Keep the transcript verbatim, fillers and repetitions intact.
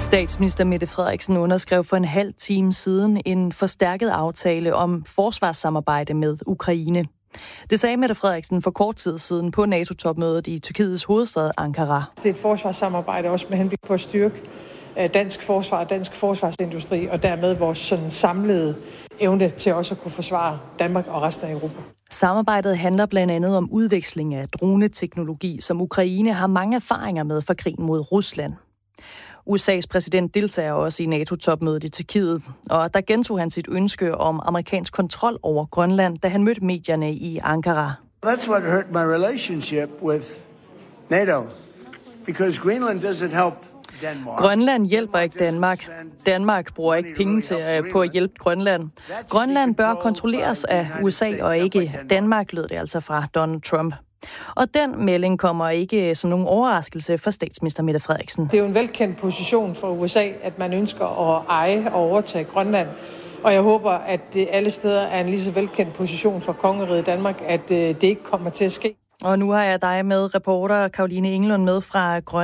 Statsminister Mette Frederiksen underskrev for en halv time siden en forstærket aftale om forsvarssamarbejde med Ukraine. Det sagde Mette Frederiksen for kort tid siden på NATO-topmødet i Tyrkiets hovedstad Ankara. Det er et forsvarssamarbejde også med henblik på at styrke dansk forsvar og dansk forsvarsindustri, og dermed vores sådan samlede evne til også at kunne forsvare Danmark og resten af Europa. Samarbejdet handler blandt andet om udveksling af droneteknologi, som Ukraine har mange erfaringer med fra krigen mod Rusland. U S A's præsident deltager også i NATO-topmødet i Tyrkiet, og der gentog han sit ønske om amerikansk kontrol over Grønland, da han mødte medierne i Ankara. That's what hurt my relationship with NATO, because Greenland doesn't help Denmark. Grønland hjælper ikke Danmark. Danmark bruger ikke penge til at, på at hjælpe Grønland. Grønland bør kontrolleres af U S A og ikke Danmark, lød det altså fra Donald Trump. Og den melding kommer ikke som nogen overraskelse for statsminister Mette Frederiksen. Det er jo en velkendt position for U S A, at man ønsker at eje og overtage Grønland. Og jeg håber, at det alle steder er en lige så velkendt position for kongeriget Danmark, at det ikke kommer til at ske. Og nu har jeg dig med, reporter Caroline Englund, med fra Grønland.